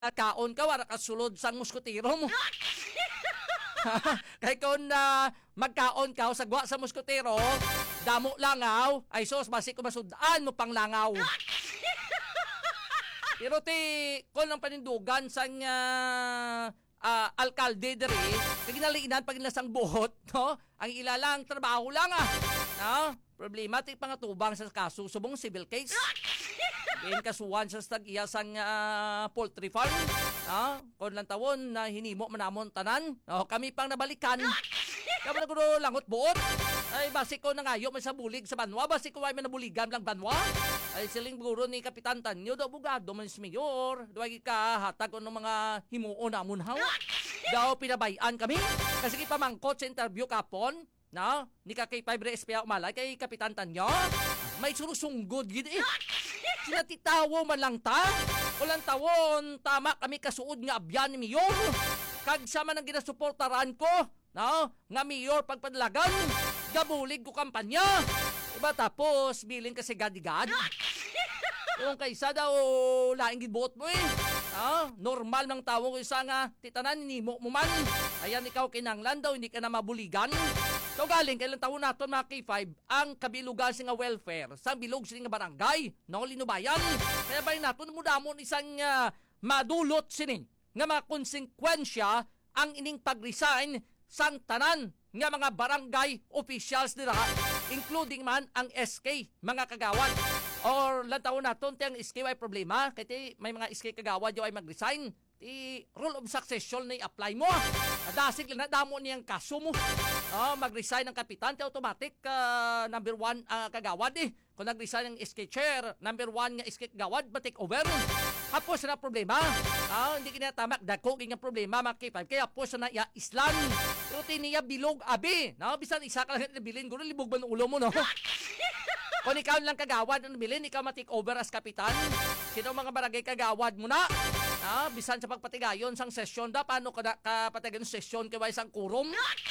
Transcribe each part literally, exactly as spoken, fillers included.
kaon ka, wala kasulod sang muskotiro mo. Kay kung na uh, magkaon ka sa gwa sa muskotiro, damo langaw, ay sos, basi ko masudaan mo pang langaw. Pero ti, kung lang panindugan sang uh, uh, alkalde dere, kaginaliinan pag ilasang buhot, no? Ang ilalang trabaho lang ah. No? Problema, ti pangatubang sa kaso, subong civil case. Ngayon kasuhan sa stag-iya sang uh, poultry farm. No? Kung lang tawon na hinimo manamon tanan, no? Kami pang nabalikan. Kaya mo na langot buot. Ay, basi ko nangayo man sa bulig sa banwa. Basi ko ay man nabuligan lang banwa. Ay, siling buro ni Kapitan Tanyo, daw bugado man si Mayor. Duwagi ka hatag ko ng mga himuon namon haw. Daw pinabayan kami. Kasi pamangkot sa interview kapon. No? Ni ka kay Fibre S P A umalay kay Kapitan Tanyo. May surusunggod gid eh. Sinatitawo man lang ta. Walang tawon, tama kami kasuod nga abyan ni Mayor. Kag sa man ang ginasuportaran ko. No? Nga Mayor pagpadlagan. Gabulig ko kampanya. Diba tapos, biling kasi gadigad. Yung kaysa daw, laing gibot mo eh. Ah, normal ng tao ko isa nga, titanan, ninimo mo man. Ayan ikaw kinanglan daw, hindi ka na mabuligan. So galing, kailang taon natin mga K five, ang kabilugan nga welfare, sa bilog sining nga barangay, no, linubayan. Kaya ba natin, mudamon isang uh, madulot sining, nga mga konsekwensya, ang ining pag-resign sang tanan nga mga barangay officials nila, including man ang S K, mga kagawad. Or lantaw naton ti ang S K ay problema, kaya may mga S K kagawad yung ay mag-resign. Ti rule of succession na i-apply mo. Adasig lang na damo niyang kaso mo. Oh, mag-resign ang kapitan, ti automatic uh, number one uh, kagawad eh. Kung nag-resign ang S K chair, number one nga S K kagawad, ba take over? Hapos na problema. Ah, hindi kinatamak, dako yung problema mga K five. Kaya hapos na ya islan. Pero tiniya bilog abi. No, bisan isa ka lang nabilin, gulo libog ba ng ulo mo, no? Kung ikaw lang kagawad ang nabilin, ikaw ma-take over as kapitan. Sino mga barangay kagawad mo na? Ah, bisan sa pagpatigayon sang session da, paano ka kapatigayon session kaya isang kurom?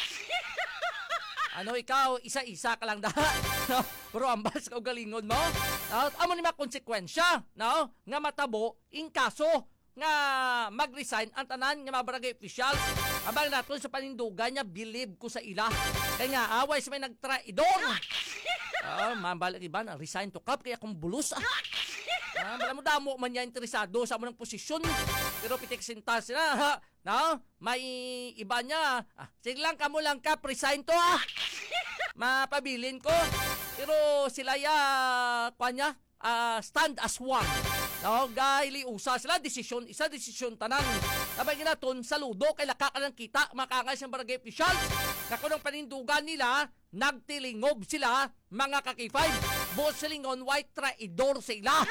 Ano ikaw, isa-isa ka lang da. No? Pero ambas ka galingon mo. No? Amo ni mga konsekwensya, no? Nga matabo in kaso nga mag-resign ang tanan nga mga barangay officials. Abang natin sa panindugan niya, believe ko sa ila. Kaya nga, away sa may nagtraidor. Ah, mambalik iba na resign to cup kaya kung bulus ah. Ah, wala mo damo man niya interesado sa mo ng posisyon. Pero pitik sintas na ha. No? May iba niya. Ah, sige lang kamo lang ka resign to ah. Mapabilin ko. Pero sila ya kwa niya uh, stand as one. No, gaili usa sila desisyon, isa desisyon tanan. Sabay ginaton saludo kay laka ka lang kita makangay sa barangay officials. Nakunong panindugan nila, nagtilingob sila mga kakifay. Both silingon white traidor sila.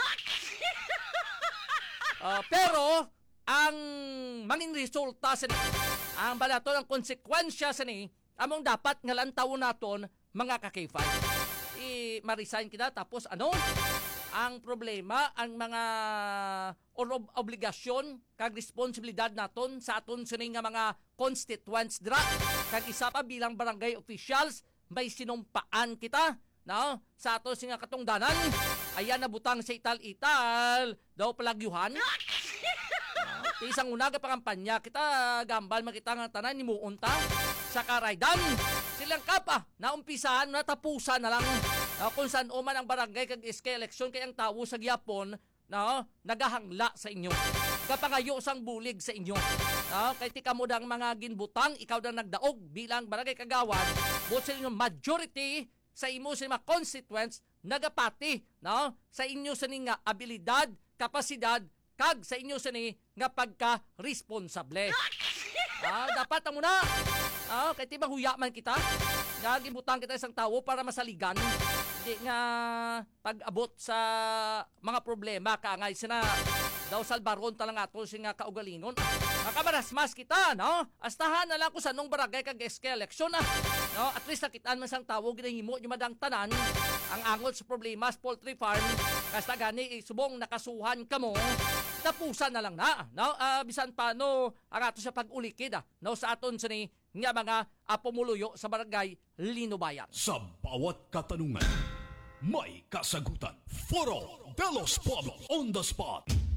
Uh, pero ang manging resulta sa ni, ang balato ng konsekwensya sa ni, among dapat nga lantaw naton mga kakifay. I ma-resign kita tapos ano? Ang problema, ang mga or- obligasyon kag responsibilidad naton sa aton sining nga mga constituents dira. Kag isa pa bilang barangay officials, may sinumpaan kita, no? Sa aton singa katungdanan. Ayan na butang sa ital-ital, daw palagyuhan. No? Isang unaga pa kampanya, kita gambal makita nga tanan ni muunta sa karaydan. Silang kapa, naumpisahan, natapusan na lang. Uh, kung saan uman ang barangay kag S K election kay ang tawo sa gyapon no nagahangla sa inyo kapangayo sang bulig sa inyo no kay ti kamo dang mga ginbutang ikaw dang nagdaog bilang barangay kagawad but sa inyo majority sa imo sa mga constituents nagapati no sa inyo sa ni nga abilidad kapasidad kag sa inyo sa ni nga pagka responsable. Ah, dapat amo na. Ah, kay ti huya man kita. Nga gibutang kita isang tawo para masaligan. Hindi nga pag-abot sa mga problema kaangay sina daw salbaron talang ato si nga kaugalingon. Nakabarasmas kita, no? Astahan na lang ko sa nung barangay kag S K election, ah. No? At least nakitaan man sang tawo ginahimo yung madang tanan ang angot sa problema sa poultry farm. Kasta gani subong nakasuhan kamo. Tapusan na lang na, no? Uh, bisan pa no ang ato sa pag-ulikid, ah, no? Sa aton sa ni nga mga apumuluyo sa barangay Linubayan. Sa bawat katanungan, may kasagutan. Foro de los Pueblos on the spot.